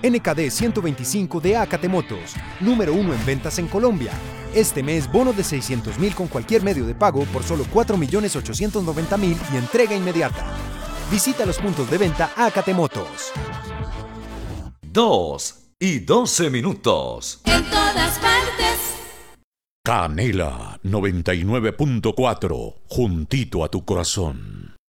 NKD 125 de Acate Motos, número 1 en ventas en Colombia. Este mes, bono de 600.000 con cualquier medio de pago por solo 4.890.000 y entrega inmediata. Visita los puntos de venta Acate Motos. 2:12. En todas partes. Canela 99.4, juntito a tu corazón.